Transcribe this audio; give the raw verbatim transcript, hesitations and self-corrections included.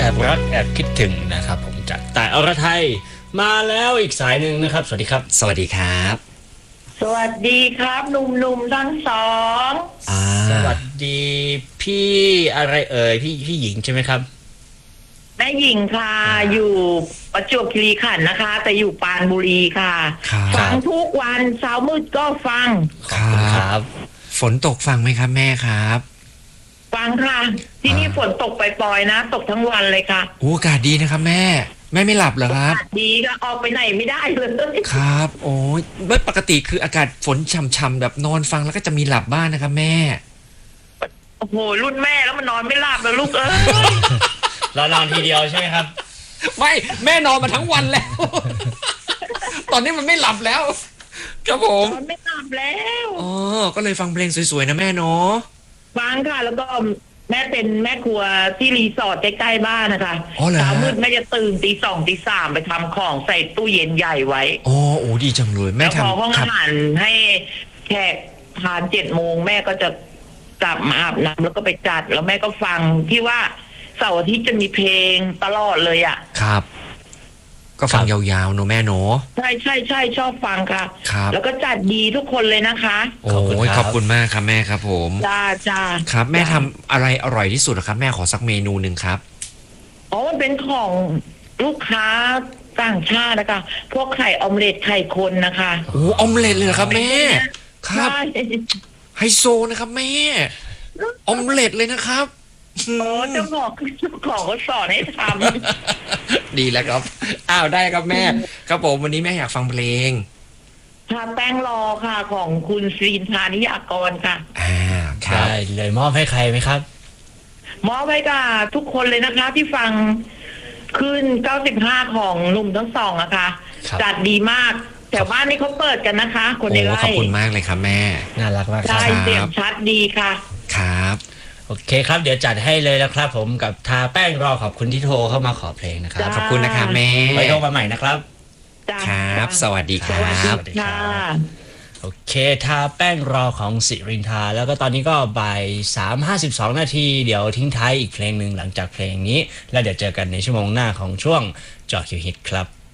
อบรักแอบคิดถึงนะครับผมจากแต่อรไทยมาแล้วอีกสายหนึ่งนะครับสวัสดีครับสวัสดีครับสวัสดีครับหนุ่มๆทั้งสองสวัสดีพี่อะไรเอ่ยพี่พี่หญิงใช่ไหมครับแม่หญิงค่ะอยู่ประจวบคีรีขันธ์นะคะ แต่อยู่ปรานบุรีค่ะฟังทุกวันเช้ามืดก็ฟังครับฝนตกฟังไหมครับแม่ครับฟังค่ะที่นี่ฝนตกปล่อยๆนะตกทั้งวันเลยค่ะโอ้อากาศดีนะครับแม่แม่ไม่หลับเหรอครับอากาศดีก็ออกไปไหนไม่ได้เลยครับโอ้ยไม่ปกติคืออากาศฝนช่ำๆแบบนอนฟังแล้วก็จะมีหลับบ้างนะครับแม่โอ้โหรุ่นแม่แล้วมันนอนไม่หลับแล้วลูกเอ้ยเรานอนทีเดียวใช่ไหมครับไม่แม่นอนมาทั้งวันแล้วตอนนี้มันไม่หลับแล้วครับผมนอนไม่หลับแล้วอ๋อก็เลยฟังเพลงสวยๆนะแม่เนาะฟังค่ะแล้วก็แม่เป็นแม่ครัวที่รีสอร์ทใกล้ๆบ้านนะคะเช้ามืดแม่จะตื่นตีสองตีสามไปทำของใส่ตู้เย็นใหญ่ไว้โอ้โหดีจังเลยแม่ทำพอห้องอาหารให้แขกทานเจ็ดโมงแม่ก็จะกลับมาอาบน้ำแล้วก็ไปจัดแล้วแม่ก็ฟังที่ว่าเสาร์อาทิตย์จะมีเพลงตลอดเลยอ่ะครับก็ฟังยาวๆเนอะแม่เนอะใช่ใช่ใช่ชอบฟังค่ะครับแล้วก็จัดดีทุกคนเลยนะคะโอ้ยขอบคุณมากครับแม่ครับผมจ้าจ้าครับแม่ทำอะไรอร่อยที่สุดครับแม่ขอสักเมนูหนึ่งครับอ๋อมันเป็นของลูกค้าต่างชาตินะคะพวกไข่ออมเล็ตไข่คนนะคะโอ้ออมเล็ตเลยครับแม่ครับไฮโซนะครับแม่ออมเล็ตเลยนะครับโอ้เจ้าของเจ้าของเขาสอนให้ทำดีแล้วครับอ้าวได้ครับแม่ครับผมวันนี้แม่อยากฟังเพลงทาแป้งรอค่ะของคุณศิรินทานิยากรค่ะอ่าได้เลยมอบให้ใครไหมครับมอบให้กับทุกคนเลยนะคะที่ฟังขึ้นเก้าสิบห้าของหนุ่มทั้งสองนะคะจัดดีมากแถวบ้านนี่เขาเปิดกันนะคะคนในไร่ขอบคุณมากเลยครับแม่น่ารักมากครับเสียงชัดดีค่ะครับโอเคครับเดี๋ยวจัดให้เลยแล้วครับผมกับทาแป้งรอขอบคุณที่โทรเข้ามาขอเพลงนะครับขอบคุณนะครับแม่ไว้โทรมาใหม่นะครับครับสวัสดีครับสวัสดีครับโอเคทาแป้งรอของสิรินทาแล้วก็ตอนนี้ก็บ่ายสามห้าสิบสองนาทีเดี๋ยวทิ้งท้ายอีกเพลงหนึ่งหลังจากเพลงนี้แล้วเดี๋ยวเจอกันในชั่วโมงหน้าของช่วงเจาะคิวฮิตครับ